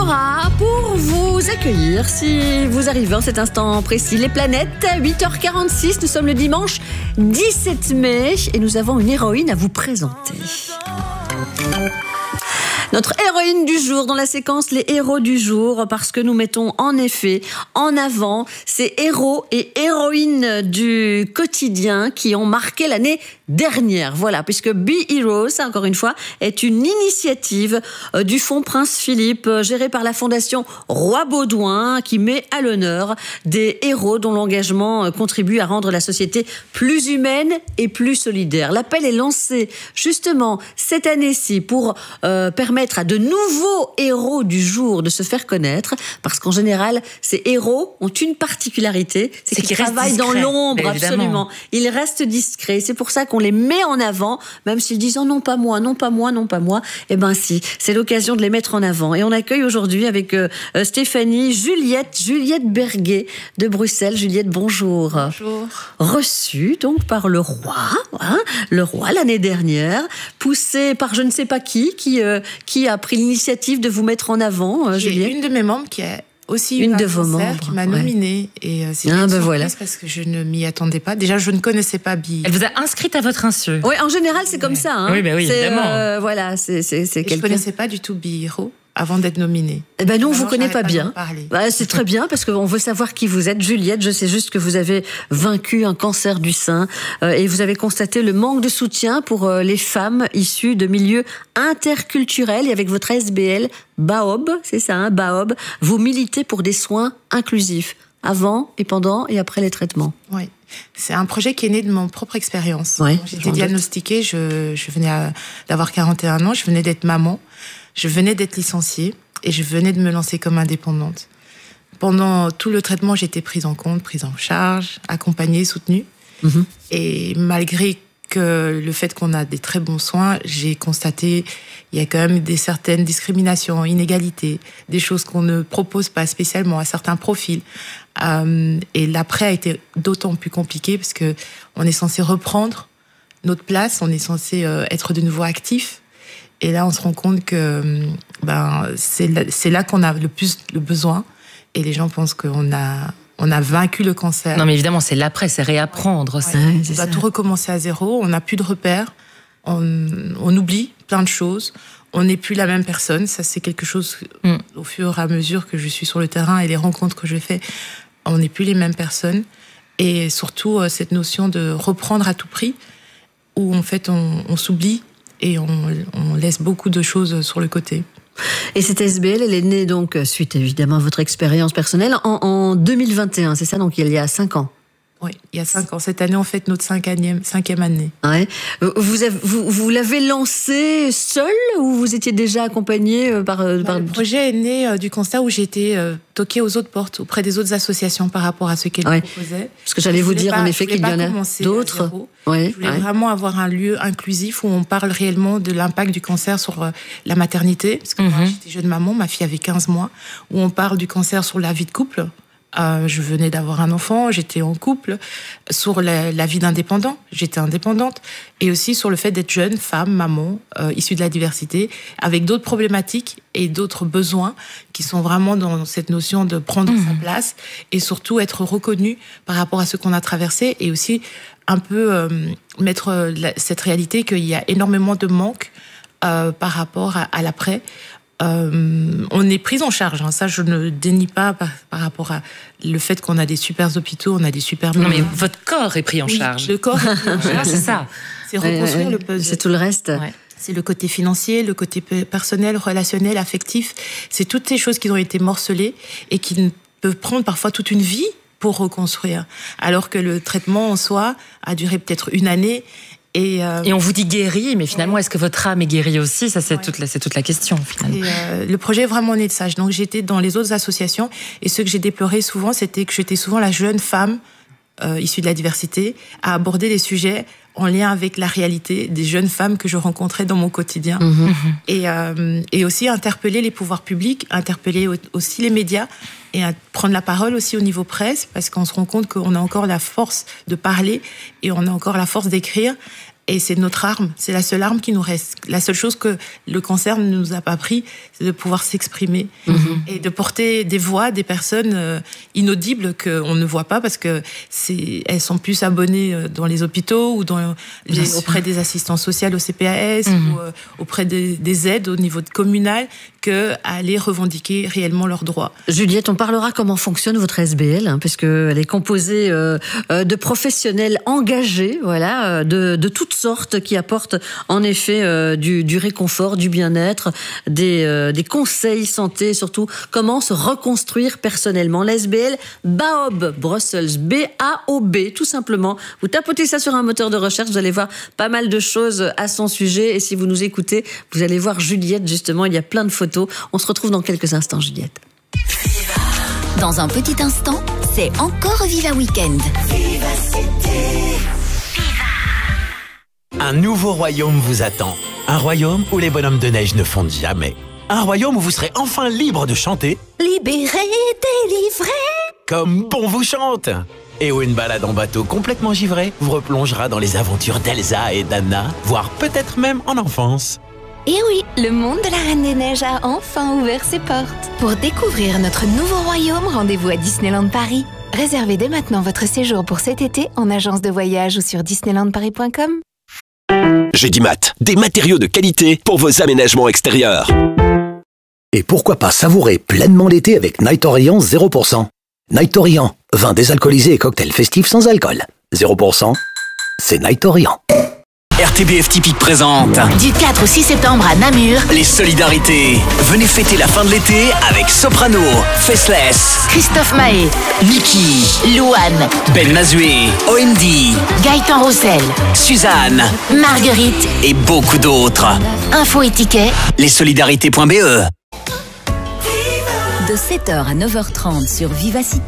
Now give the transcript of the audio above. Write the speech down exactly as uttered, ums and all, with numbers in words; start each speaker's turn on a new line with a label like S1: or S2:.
S1: Laura pour vous accueillir si vous arrivez en cet instant précis. Les planètes, huit heures quarante-six, nous sommes le dimanche dix-sept mai et nous avons une héroïne à vous présenter. Notre héroïne du jour dans la séquence Les héros du jour, parce que nous mettons en effet en avant ces héros et héroïnes du quotidien qui ont marqué l'année dernière. Voilà, puisque Be Heroes, encore une fois, est une initiative du Fonds Prince Philippe, gérée par la Fondation Roi Baudouin, qui met à l'honneur des héros dont l'engagement contribue à rendre la société plus humaine et plus solidaire. L'appel est lancé justement cette année-ci pour euh, permettre à de nouveaux héros du jour de se faire connaître, parce qu'en général, ces héros ont une particularité, c'est, c'est qu'ils travaillent dans l'ombre, absolument. Ils restent discrets. C'est pour ça qu'on les met en avant, même s'ils disent oh non pas moi, non pas moi, non pas moi. Eh ben si, c'est l'occasion de les mettre en avant. Et on accueille aujourd'hui avec euh, Stéphanie Juliette, Juliette Berguet de Bruxelles. Juliette, bonjour.
S2: Bonjour.
S1: Reçue donc par le roi, hein, le roi l'année dernière, poussée par je ne sais pas qui, qui euh, qui a pris l'initiative de vous mettre en avant, euh, Juliette.
S2: Une de mes membres qui a aussi eu
S1: une
S2: un
S1: de vos
S2: concert
S1: membres
S2: qui m'a nominée. Ouais. Et euh, c'est
S1: ah,
S2: une
S1: ben
S2: surprise
S1: voilà.
S2: parce que je ne m'y attendais pas. Déjà, je ne connaissais pas Bi.
S3: Elle vous a inscrite à votre insu.
S1: Oui, en général, c'est comme ça. Hein.
S3: Oui, ben oui,
S1: c'est,
S3: évidemment.
S1: Euh, voilà, c'est, c'est, c'est
S2: je ne connaissais pas du tout Bi Hero avant d'être nominée.
S1: Eh ben nous, on
S2: Alors,
S1: vous connaît pas, pas bien. Bah, c'est très bien parce qu'on veut savoir qui vous êtes. Juliette, je sais juste que vous avez vaincu un cancer du sein euh, et vous avez constaté le manque de soutien pour euh, les femmes issues de milieux interculturels. Et avec votre S B L Baob, c'est ça, hein, Baob, vous militez pour des soins inclusifs avant et pendant et après les traitements.
S2: Oui. C'est un projet qui est né de mon propre expérience.
S1: Ouais,
S2: j'étais diagnostiquée, je, je venais à, d'avoir quarante et un ans, je venais d'être maman, je venais d'être licenciée et je venais de me lancer comme indépendante. Pendant tout le traitement, j'étais prise en compte, prise en charge, accompagnée, soutenue. Mm-hmm. Et malgré que le fait qu'on a des très bons soins, j'ai constaté il y a quand même des certaines discriminations, inégalités, des choses qu'on ne propose pas spécialement à certains profils. Euh, et l'après a été d'autant plus compliqué parce que on est censé reprendre notre place, on est censé euh, être de nouveau actif. Et là, on se rend compte que ben c'est là, c'est là qu'on a le plus le besoin. Et les gens pensent qu'on a on a vaincu le cancer.
S3: Non, mais évidemment, c'est l'après, c'est réapprendre.
S2: Ouais,
S3: c'est...
S2: Ouais,
S3: c'est
S2: on doit
S3: ça.
S2: tout recommencer à zéro. On n'a plus de repères. On, on oublie plein de choses. On n'est plus la même personne. Ça, c'est quelque chose, mm. au fur et à mesure que je suis sur le terrain et les rencontres que je fais, on n'est plus les mêmes personnes. Et surtout, cette notion de reprendre à tout prix, où en fait, on, on s'oublie et on, on laisse beaucoup de choses sur le côté.
S1: Et cette S B L, elle est née donc, suite évidemment à votre expérience personnelle, en, en deux mille vingt et un, c'est ça, donc il y a cinq ans.
S2: Oui, il y a cinq ans. Cette année, on fête notre cinquième, cinquième année.
S1: Ouais. Vous, avez, vous, vous l'avez lancé seul ou vous étiez déjà accompagné par...
S2: Bah,
S1: par...
S2: Le projet est né euh, du constat où j'ai été euh, toquée aux autres portes, auprès des autres associations par rapport à ce qu'elles ouais. proposaient.
S1: Parce que j'allais vous dire
S2: pas,
S1: en effet qu'il y en a d'autres.
S2: Ouais, je voulais ouais. vraiment avoir un lieu inclusif où on parle réellement de l'impact du cancer sur euh, la maternité. Parce que mm-hmm. moi, j'étais jeune maman, ma fille avait quinze mois, où on parle du cancer sur la vie de couple. Euh, je venais d'avoir un enfant, j'étais en couple, sur la, la vie d'indépendant, j'étais indépendante, et aussi sur le fait d'être jeune, femme, maman, euh, issue de la diversité, avec d'autres problématiques et d'autres besoins qui sont vraiment dans cette notion de prendre mmh. sa place et surtout être reconnue par rapport à ce qu'on a traversé et aussi un peu euh, mettre la, cette réalité qu'il y a énormément de manques euh, par rapport à, à l'après. Euh, on est prise en charge, hein. Ça je ne dénie pas par, par rapport à le fait qu'on a des super hôpitaux, on a des super...
S3: Non mais votre corps est pris en
S2: oui,
S3: charge.
S2: Le corps est pris en charge,
S3: c'est ça.
S2: C'est reconstruire
S1: ouais,
S2: le puzzle.
S1: C'est tout le reste.
S2: Ouais. C'est le côté financier, le côté personnel, relationnel, affectif. C'est toutes ces choses qui ont été morcelées et qui peuvent prendre parfois toute une vie pour reconstruire. Alors que le traitement en soi a duré peut-être une année. Et, euh,
S3: et on vous dit guéri, mais finalement, ouais. est-ce que votre âme est guérie aussi ? Ça, c'est, ouais. toute la, c'est toute la question, finalement.
S2: Et euh, le projet est vraiment né de ça. Donc, j'étais dans les autres associations, et ce que j'ai déploré souvent, c'était que j'étais souvent la jeune femme euh, issue de la diversité à aborder des sujets en lien avec la réalité des jeunes femmes que je rencontrais dans mon quotidien. Mmh. Et, euh, et aussi interpeller les pouvoirs publics, interpeller aussi les médias, et à prendre la parole aussi au niveau presse, parce qu'on se rend compte qu'on a encore la force de parler et on a encore la force d'écrire. et c'est notre arme. C'est la seule arme qui nous reste. La seule chose que le cancer ne nous a pas pris, c'est de pouvoir s'exprimer mmh. et de porter des voix des personnes euh, inaudibles qu'on ne voit pas parce que c'est, elles sont plus abonnées dans les hôpitaux ou dans les, auprès des assistances sociales au C P A S mmh. ou euh, auprès des, des aides au niveau communal qu'à aller revendiquer réellement leurs droits.
S1: Juliette, on parlera comment fonctionne votre S B L, hein, puisqu'elle est composée euh, de professionnels engagés, voilà, de, de toutes sortes, qui apportent en effet euh, du, du réconfort, du bien-être, des, euh, des conseils santé, surtout comment se reconstruire personnellement. La S B L B A O B Brussels, B A O B, tout simplement. Vous tapotez ça sur un moteur de recherche, vous allez voir pas mal de choses à son sujet. Et si vous nous écoutez, vous allez voir Juliette, justement, il y a plein de photos. On se retrouve dans quelques instants, Juliette.
S4: Dans un petit instant, c'est encore Viva Weekend.
S5: Un nouveau royaume vous attend. Un royaume où les bonhommes de neige ne fondent jamais. Un royaume où vous serez enfin libre de chanter.
S4: Libéré, délivré.
S5: Comme bon vous chante. Et où une balade en bateau complètement givré vous replongera dans les aventures d'Elsa et d'Anna, voire peut-être même en enfance.
S6: Et oui, le monde de la Reine des Neiges a enfin ouvert ses portes. Pour découvrir notre nouveau royaume, rendez-vous à Disneyland Paris. Réservez dès maintenant votre séjour pour cet été en agence de voyage ou sur disneyland paris point com.
S7: Gédimat, des matériaux de qualité pour vos aménagements extérieurs.
S8: Et pourquoi pas savourer pleinement l'été avec Night Orient zéro pour cent. Night Orient, vin désalcoolisé et cocktail festif sans alcool. zéro pour cent, c'est Night Orient.
S7: R T B F Typique présente
S4: Du quatre au six septembre à Namur,
S7: les solidarités. Venez fêter la fin de l'été avec Soprano, Faceless,
S4: Christophe Mahé,
S7: Niki,
S4: Louane,
S7: Ben Mazué, O M D,
S4: Gaëtan Roussel,
S7: Suzanne,
S4: Marguerite
S7: et beaucoup d'autres.
S4: Info et tickets,
S7: lessolidarités point b e.
S4: de sept heures à neuf heures trente sur Vivacité.